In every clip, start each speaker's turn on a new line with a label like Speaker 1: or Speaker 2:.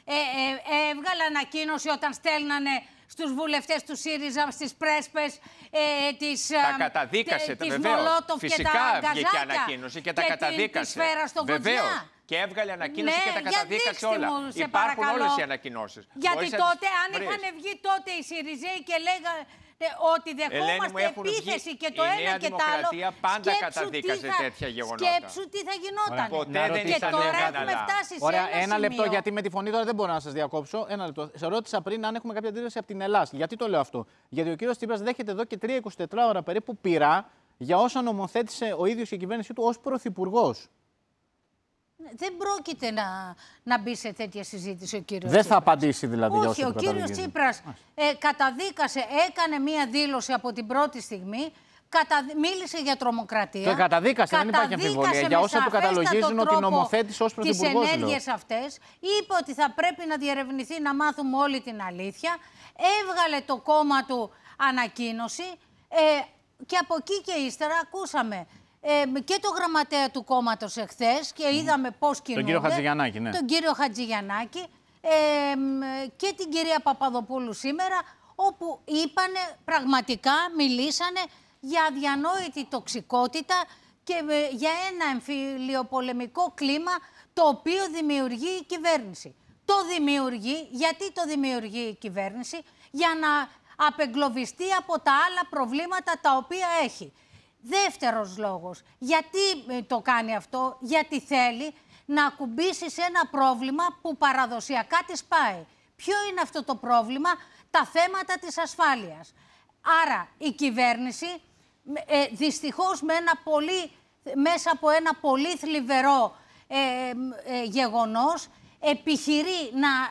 Speaker 1: έβγαλε ανακοίνωση όταν στέλνανε στους βουλευτές του ΣΥΡΙΖΑ, στις πρέσπες της
Speaker 2: τα καταδίκασε,
Speaker 1: Μολότοφ
Speaker 2: φυσικά
Speaker 1: και τα
Speaker 2: βγήκε
Speaker 1: γκαζάκια
Speaker 2: ανακοίνωση και τα καταδίκασε.
Speaker 1: Τη σφαίρα στο Φωτιά.
Speaker 2: Και έβγαλε ανακοίνωση και τα καταδίκασε όλα.
Speaker 1: Μου,
Speaker 2: υπάρχουν όλες οι ανακοινώσεις.
Speaker 1: Γιατί τότε, αν είχαν βγει τότε οι ΣΥΡΙΖΕΙ και λέγανε ότι δεχόμαστε επίθεση και το ένα και το άλλο,
Speaker 2: πάντα καταδίκασε τέτοια γεγονότα.
Speaker 1: Σκέψου τι θα γινόταν.
Speaker 2: Ποτέ δεν
Speaker 1: και τώρα έχουμε φτάσει σε ένα
Speaker 3: λεπτό,
Speaker 1: σημείο.
Speaker 3: γιατί με τη φωνή τώρα δεν μπορώ να σας διακόψω. Ένα λεπτό. Σε ρώτησα πριν αν έχουμε κάποια αντίδραση από την Ελλάδα. Γιατί το λέω αυτό? Γιατί ο κύριος Τσίπρας δέχεται εδώ και 3-24 ώρα περίπου πειρά για όσα νομοθέτησε ο ίδιος η κυβέρνησή του ως πρωθυπουργός.
Speaker 1: Δεν πρόκειται να μπει σε τέτοια συζήτηση ο κύριος
Speaker 3: Δεν
Speaker 1: Τσίπρας.
Speaker 3: θα απαντήσει δηλαδή για όσα
Speaker 1: ο κύριος Τσίπρας καταδίκασε, έκανε μία δήλωση από την πρώτη στιγμή, μίλησε για τρομοκρατία.
Speaker 3: Το καταδίκασε, δεν υπάρχει αμφιβολία. Για όσα του καταλογίζουν ότι νομοθέτησε ως πρωθυπουργός.
Speaker 1: Τις ενέργειες αυτές, είπε ότι θα πρέπει να διερευνηθεί, να μάθουμε όλη την αλήθεια. Έβγαλε το κόμμα του ανακοίνωση και από εκεί και ύστερα ακούσαμε και το γραμματέα του κόμματος εχθές και είδαμε πώς κινούνται.
Speaker 3: Τον κύριο Χατζηγιαννάκη, ναι.
Speaker 1: Τον κύριο Χατζηγιαννάκη και την κυρία Παπαδοπούλου σήμερα, όπου είπανε, πραγματικά μιλήσανε για αδιανόητη τοξικότητα και για ένα εμφυλιοπολεμικό κλίμα το οποίο δημιουργεί η κυβέρνηση. Το δημιουργεί, γιατί το δημιουργεί η κυβέρνηση? Για να απεγκλωβιστεί από τα άλλα προβλήματα τα οποία έχει. Δεύτερος λόγος, γιατί το κάνει αυτό? Γιατί θέλει να ακουμπήσει σε ένα πρόβλημα που παραδοσιακά της πάει. Ποιο είναι αυτό το πρόβλημα? Τα θέματα της ασφάλειας. Άρα η κυβέρνηση δυστυχώς μέσα από ένα πολύ θλιβερό γεγονός επιχειρεί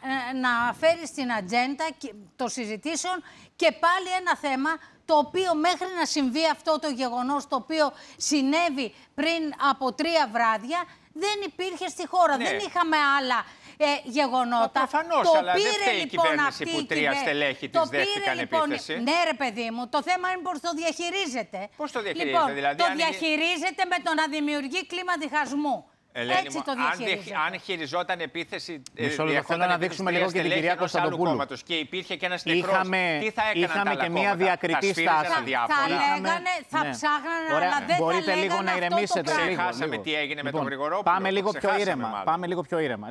Speaker 1: να φέρει στην ατζέντα των συζητήσεων και πάλι ένα θέμα το οποίο μέχρι να συμβεί αυτό το γεγονός, το οποίο συνέβη πριν από 3 βράδια, δεν υπήρχε στη χώρα. Ναι. Δεν είχαμε άλλα γεγονότα.
Speaker 2: Προφανώς, αλλά δεν φταίει η κυβέρνηση που 3 στελέχη της δέχτηκαν επίθεση.
Speaker 1: Ναι ρε παιδί μου, το θέμα είναι πώς το διαχειρίζεται.
Speaker 2: Πώς το διαχειρίζεται δηλαδή?
Speaker 1: Το διαχειρίζεται με το να δημιουργεί κλίμα διχασμού.
Speaker 2: Ελένη,
Speaker 1: έτσι το διαχειρίζεται.
Speaker 2: Αν χειριζόταν επίθεση.
Speaker 3: Θέλω να δείξουμε λίγο και την κυρία Κωνσταντοπούλου.
Speaker 2: Και υπήρχε και ένας νεκρός, τι θα έκαναν
Speaker 3: είχαμε
Speaker 2: τα
Speaker 3: και μία διακριτή στάση.
Speaker 1: Θα λέγανε, θα ψάχνανε, αλλά δεν
Speaker 3: μπορείτε
Speaker 1: θα
Speaker 3: λίγο να ηρεμήσετε.
Speaker 2: Ξεχάσαμε τι έγινε με τον Γρηγορόπουλο.
Speaker 3: Πάμε λίγο πιο ήρεμα. Πάμε λίγο πιο ήρεμα.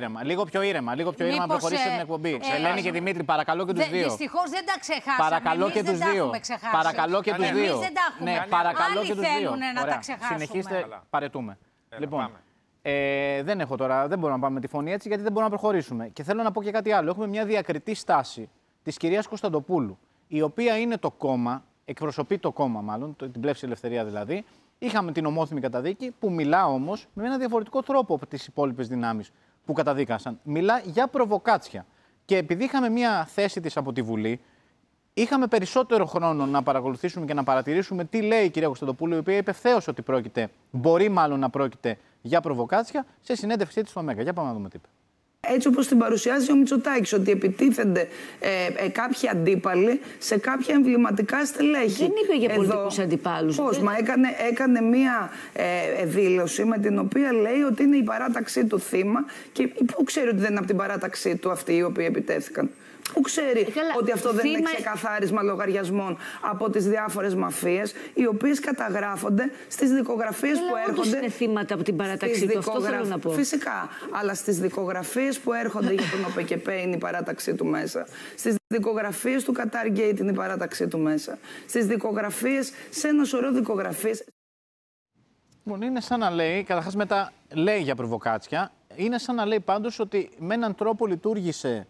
Speaker 3: Λίγο πιο ήρεμα να προχωρήσουμε την εκπομπή. Ελένη και Δημήτρη, παρακαλώ και τους δύο.
Speaker 1: Δυστυχώς δεν τα ξεχάσαμε.
Speaker 3: Παρακαλώ και τους δύο.
Speaker 1: Παρακαλώ και τους δύο.
Speaker 3: Παρακαλώ και τους δύο.
Speaker 1: Να τα ξεχάσουμε.
Speaker 3: Συνεχίστε, παρετούμε. Λοιπόν. Δεν μπορούμε να πάμε με τη φωνή έτσι, γιατί δεν μπορούμε να προχωρήσουμε. Και θέλω να πω και κάτι άλλο. Έχουμε μια διακριτή στάση της κυρίας Κωνσταντοπούλου, η οποία είναι το κόμμα, εκπροσωπεί το κόμμα μάλλον, την Πλεύση Ελευθερία δηλαδή. Είχαμε την ομόθυμη καταδίκη, που μιλά όμως με ένα διαφορετικό τρόπο από τις υπόλοιπες δυνάμεις που καταδίκασαν. Μιλά για προβοκάτσια. Και επειδή είχαμε μια θέση της από τη Βουλή, είχαμε περισσότερο χρόνο να παρακολουθήσουμε και να παρατηρήσουμε τι λέει η κυρία Κωνσταντοπούλου, η οποία είπε ευθέως ότι μπορεί μάλλον να πρόκειται για προβοκάτσια, σε συνέντευξή της στο Μέγκα. Για πάμε να δούμε τι είπε.
Speaker 4: Έτσι όπως την παρουσιάζει ο Μητσοτάκης, ότι επιτίθενται κάποιοι αντίπαλοι σε κάποια εμβληματικά στελέχη.
Speaker 5: Δεν είπε για πολιτικούς αντιπάλους.
Speaker 4: Πώς, μα έκανε μία δήλωση με την οποία λέει ότι είναι η παράταξή του θύμα και πού ξέρει ότι δεν είναι από την παράταξή του αυτοί οι οποίοι επιτέθηκαν? Πού ξέρει ότι αυτό δεν είναι ξεκαθάρισμα λογαριασμών από τις διάφορες μαφίες, οι οποίες καταγράφονται στις δικογραφίες που έρχονται.
Speaker 5: Είναι θύματα από την παράταξή του, αυτό θέλω να πω.
Speaker 4: Φυσικά, αλλά στις δικογραφίες που έρχονται για τον ΟΠΕΚΕΠΕ είναι η παράταξή του μέσα. Στις δικογραφίες του Qatar Gate είναι η παράταξή του μέσα. Στις δικογραφίες, σε ένα σωρό δικογραφίες.
Speaker 3: Λοιπόν, είναι σαν να λέει, καταρχάς μετά λέει για προβοκάτσια, είναι σαν να λέει πάντως ότι με έναν τρόπο λειτουργήσε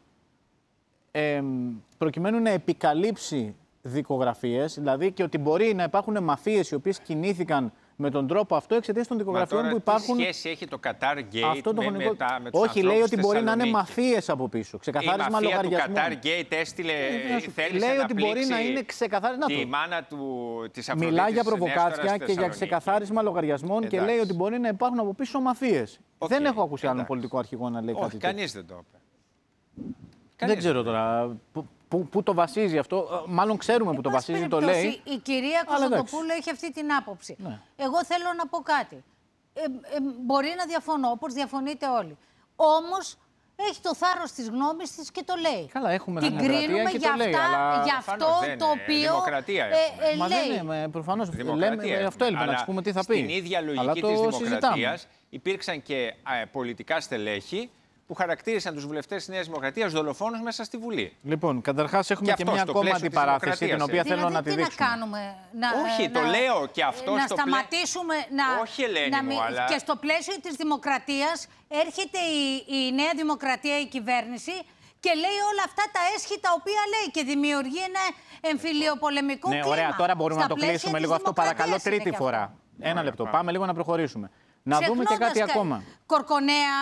Speaker 3: προκειμένου να επικαλύψει δικογραφίες, δηλαδή και ότι μπορεί να υπάρχουν μαφίες οι οποίες κινήθηκαν με τον τρόπο αυτό εξαιτίας των δικογραφιών που υπάρχουν.
Speaker 2: Τι σχέση έχει το Qatar Gate με τους
Speaker 3: Όχι, λέει ότι μπορεί να είναι μαφίες από πίσω. Ξεκαθάρισμα λογαριασμών.
Speaker 2: Η μαφία του Qatar Gate έστειλε, θέλησε
Speaker 3: λέει
Speaker 2: να
Speaker 3: ότι μπορεί να είναι ξεκαθάρισμα.
Speaker 2: Τη μάνα της Αφροδίτης.
Speaker 3: Μιλά για προβοκάτσια και για ξεκαθάρισμα λογαριασμών και λέει ότι μπορεί να υπάρχουν από πίσω μαφίες. Δεν έχω ακούσει άλλον πολιτικό αρχηγό να λέει κάτι τέτοιο.
Speaker 2: Κανείς δεν το είπε.
Speaker 3: Δεν ξέρω τώρα πού το βασίζει αυτό. Μάλλον ξέρουμε που το βασίζει, το λέει.
Speaker 1: Η κυρία Κωνσταντοπούλου έχει αυτή την άποψη. Ναι. Εγώ θέλω να πω κάτι. Μπορεί να διαφωνώ, όπως διαφωνείτε όλοι. Όμως έχει το θάρρος της γνώμης της και το λέει.
Speaker 3: Καλά, έχουμε
Speaker 1: την κρίνουμε
Speaker 3: και
Speaker 1: για,
Speaker 3: το λέει,
Speaker 1: για αυτό το οποίο
Speaker 3: μα
Speaker 1: λέει.
Speaker 3: δεν είναι, προφανώς. Αυτό έλειπε να της πούμε τι θα πει.
Speaker 2: Στην ίδια λογική της δημοκρατίας υπήρξαν και πολιτικά στελέχη που χαρακτήρισαν τους βουλευτές της Νέας Δημοκρατίας δολοφόνους μέσα στη Βουλή.
Speaker 3: Λοιπόν, καταρχάς έχουμε και μια ακόμα αντιπαράθεση, την οποία θέλω να τη δείξουμε.
Speaker 1: Τι να κάνουμε,
Speaker 2: όχι, το λέω και αυτό
Speaker 1: να σταματήσουμε
Speaker 2: όχι, Ελένη μου, αλλά...
Speaker 1: Και στο πλαίσιο της δημοκρατίας έρχεται η Νέα Δημοκρατία, η κυβέρνηση, και λέει όλα αυτά τα έσχη τα οποία λέει και δημιουργεί ένα εμφυλιοπολεμικό κλίμα.
Speaker 3: Ναι, ωραία, τώρα μπορούμε να το κλείσουμε λίγο αυτό, παρακαλώ, τρίτη φορά. Ένα λεπτό, πάμε λίγο να προχωρήσουμε. Να δούμε και κάτι ακόμα.
Speaker 1: Κορκονέα,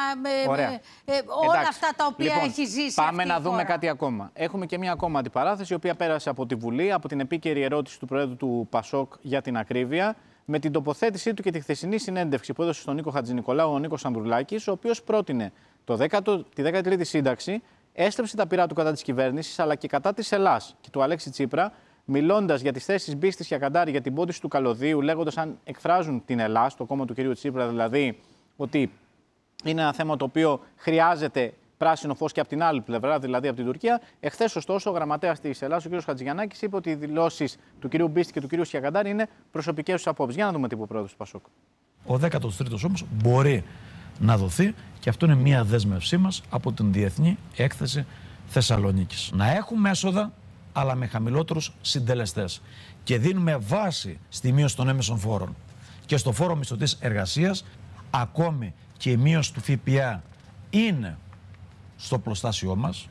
Speaker 1: όλα αυτά τα οποία έχει ζήσει.
Speaker 3: Πάμε να δούμε κάτι ακόμα. Έχουμε και μια ακόμα αντιπαράθεση, η οποία πέρασε από τη Βουλή, από την επίκαιρη ερώτηση του Προέδρου του Πασόκ για την ακρίβεια, με την τοποθέτησή του και τη χθεσινή συνέντευξη που έδωσε στον Νίκο Χατζηνικολάου ο Νίκος Ανδρουλάκης, ο οποίος πρότεινε τη 13η σύνταξη, έστρεψε τα πειρά του κατά της κυβέρνησης αλλά και κατά της Ελλάς και του Αλέξη Τσίπρα, μιλώντας για τις θέσεις Μπίστης και Ακαντάρη για την πόντιση του καλωδίου, λέγοντας αν εκφράζουν την Ελλάς, το κόμμα του κ. Τσίπρα, δηλαδή ότι είναι ένα θέμα το οποίο χρειάζεται πράσινο φως και από την άλλη πλευρά, δηλαδή από την Τουρκία. Εχθές, ωστόσο, ο γραμματέας της Ελλάς, ο κ. Χατζηγιαννάκης, είπε ότι οι δηλώσεις του κ. Μπίστη και του κ. Σιακαντάρη είναι προσωπικές τους απόψεις. Για να δούμε τι είπε ο πρόεδρος του Πασόκ.
Speaker 6: Ο 13ος όμως μπορεί να δοθεί και αυτό είναι μία δέσμευσή μας από την Διεθνή Έκθεση Θεσσαλονίκης. Να έχουμε έσοδα, αλλά με χαμηλότερους συντελεστές. Και δίνουμε βάση στη μείωση των έμεσων φόρων. Και στο φόρο μισθωτής εργασίας, ακόμη και η μείωση του ΦΠΑ είναι στο πλωστάσιό μας.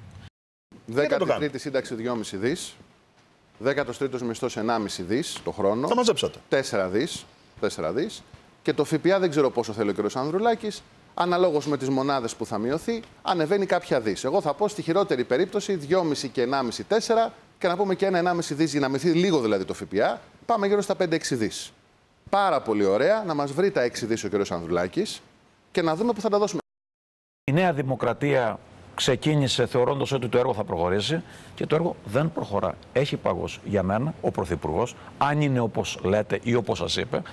Speaker 7: 13η σύνταξη 2,5 δις. 13ος μισθός 1,5 δις το χρόνο.
Speaker 8: Θα μαζέψατε.
Speaker 7: 4 δις. Και το ΦΠΑ δεν ξέρω πόσο θέλει ο κ. Ανδρουλάκης. Αναλόγως με τις μονάδες που θα μειωθεί, ανεβαίνει κάποια δις. Εγώ θα πω στη χειρότερη περίπτωση 2,5 και 1,5, 4 και να πούμε και 1,5 δις για να μειωθεί λίγο δηλαδή το ΦΠΑ. Πάμε γύρω στα 5-6 δις. Πάρα πολύ ωραία να μας βρει τα 6 δις ο κ. Ανδρουλάκης και να δούμε πού θα τα δώσουμε.
Speaker 6: Η Νέα Δημοκρατία ξεκίνησε θεωρώντας ότι το έργο θα προχωρήσει και το έργο δεν προχωρά. Έχει παγώσει. Για μένα ο Πρωθυπουργός, αν είναι όπως λέτε ή όπως σας είπε,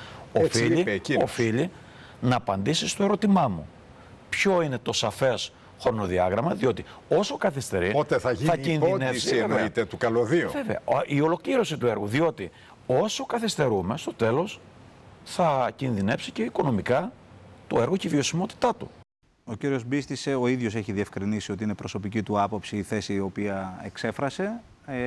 Speaker 6: οφείλει να απαντήσει στο ερώτημά μου. Ποιο είναι το σαφές χρονοδιάγραμμα, διότι όσο καθυστερεί.
Speaker 8: Πότε θα γίνει η υπόντιση, εννοείται, του καλωδίου.
Speaker 6: Βέβαια, η ολοκλήρωση του έργου. Διότι όσο καθυστερούμε, στο τέλος θα κινδυνεύσει και οικονομικά το έργο και η βιωσιμότητά του.
Speaker 9: Ο κύριος Μπίστης ο ίδιος έχει διευκρινίσει ότι είναι προσωπική του άποψη η θέση η οποία εξέφρασε.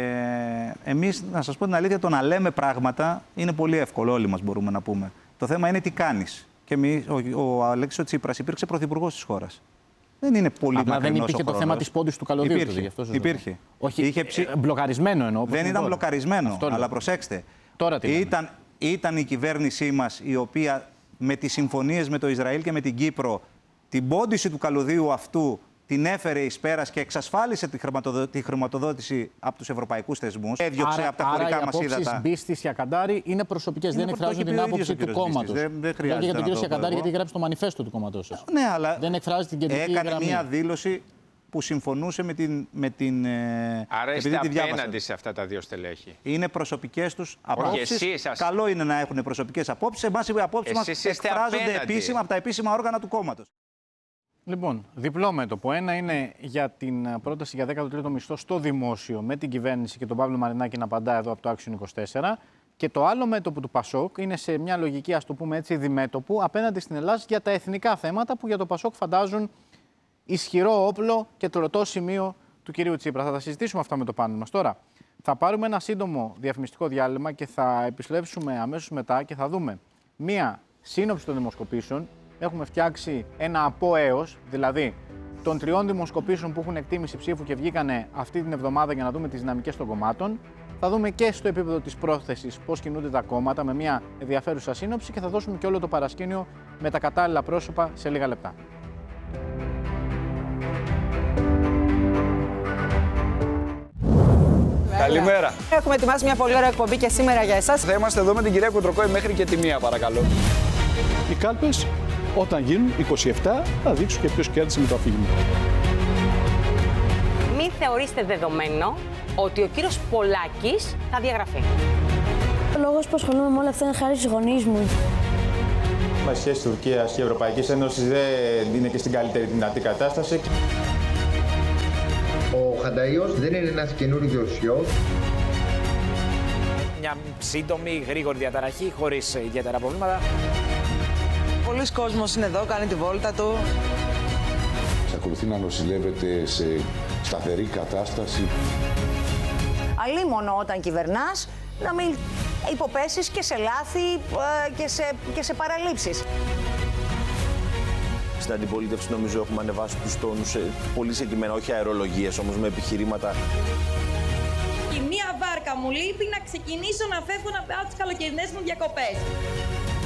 Speaker 9: Εμείς, να σας πω την αλήθεια, το να λέμε πράγματα είναι πολύ εύκολο, όλοι μας μπορούμε να πούμε. Το θέμα είναι τι κάνεις. Και ο Αλέξης Τσίπρας υπήρξε πρωθυπουργός της χώρας. Δεν είναι πολύ μακρινός.
Speaker 3: Δεν υπήρχε το θέμα της πόντισης του καλωδίου.
Speaker 9: Υπήρχε.
Speaker 3: Όχι, μπλοκαρισμένο εννοώ.
Speaker 9: Δεν ήταν μπλοκαρισμένο, αλλά προσέξτε.
Speaker 3: Τώρα
Speaker 9: ήταν η κυβέρνησή μας η οποία με τις συμφωνίες με το Ισραήλ και με την Κύπρο την πόντιση του καλωδίου αυτού την έφερε εις πέρας και εξασφάλισε τη χρηματοδότηση από τους ευρωπαϊκούς θεσμούς. Έδιωξε από τα χωρικά μας ύδατα.
Speaker 3: Οι απόψεις Μπίστης και Ακαντάρη είναι προσωπικές, δεν εκφράζουν την άποψη του κόμματος.
Speaker 9: Δεν χρειάζεται
Speaker 3: για τον κύριο Σιακαντάρη, γιατί γράψει το μανιφέστο του κόμματός σας.
Speaker 9: Ναι, αλλά
Speaker 3: δεν εκφράζει την κεντρική γραμμή.
Speaker 9: Έκανε μια δήλωση που συμφωνούσε με την.
Speaker 2: Άρα είστε απέναντι σε αυτά τα δύο στελέχη.
Speaker 9: Είναι προσωπικές τους απόψεις. Καλό είναι να έχουν προσωπικές απόψεις. Εμάς οι απόψεις μας εκφράζονται επίσημα από τα επίσημα όργανα του κόμματος.
Speaker 3: Λοιπόν, διπλό μέτωπο. Ένα είναι για την πρόταση για 13ο μισθό στο δημόσιο με την κυβέρνηση και τον Παύλο Μαρινάκη να απαντά εδώ από το Action 24. Και το άλλο μέτωπο του Πασόκ είναι σε μια λογική, ας το πούμε έτσι, διμέτωπου απέναντι στην Ελλάδα για τα εθνικά θέματα που για το Πασόκ φαντάζουν ισχυρό όπλο και τροτό σημείο του κυρίου Τσίπρα. Θα τα συζητήσουμε αυτά με το πάνελ μας. Τώρα, θα πάρουμε ένα σύντομο διαφημιστικό διάλειμμα και θα επιστρέψουμε αμέσως μετά και θα δούμε μία σύνοψη των δημοσκοπήσεων. Έχουμε φτιάξει ένα από έως, δηλαδή των 3 δημοσκοπήσεων που έχουν εκτίμηση ψήφου και βγήκανε αυτή την εβδομάδα για να δούμε τις δυναμικές των κομμάτων. Θα δούμε και στο επίπεδο της πρόθεσης πώς κινούνται τα κόμματα με μια ενδιαφέρουσα σύνοψη και θα δώσουμε και όλο το παρασκήνιο με τα κατάλληλα πρόσωπα σε λίγα λεπτά.
Speaker 10: Καλημέρα. Έχουμε ετοιμάσει μια πολύ ωραία εκπομπή και σήμερα για εσάς.
Speaker 11: Θα είμαστε εδώ με την κυρία Κουτροκόη μέχρι και τη 1, παρακαλώ.
Speaker 8: Οι κάλπες, όταν γίνουν 27, θα δείξουν και ποιος κέρδισε με το αφήγημα.
Speaker 12: Μην θεωρήστε δεδομένο ότι ο κύριος Πολάκης θα διαγραφεί.
Speaker 13: Ο λόγος που ασχολούμαι με όλα αυτά είναι χάρη στους γονείς μου.
Speaker 14: Η σχέση Τουρκίας και Ευρωπαϊκής Ένωσης δεν είναι και στην καλύτερη δυνατή κατάσταση. χανταϊός δεν είναι ένας καινούριος ιός.
Speaker 15: Μια σύντομη, γρήγορη διαταραχή, χωρίς ιδιαίτερα προβλήματα.
Speaker 10: Πολλοί κόσμος είναι εδώ, κάνει τη βόλτα του.
Speaker 16: Εξακολουθεί να νοσηλεύεται σε σταθερή κατάσταση.
Speaker 17: Αλίμονο όταν κυβερνάς, να μην υποπέσεις και σε λάθη και σε παραλήψεις.
Speaker 18: Στην αντιπολίτευση νομίζω έχουμε ανεβάσει τους τόνους πολύ συγκεκριμένα, όχι αερολογίες όμως με επιχειρήματα.
Speaker 19: Και μία βάρκα μου λείπει να ξεκινήσω να φεύγω να πάω τις καλοκαιρινές μου διακοπές.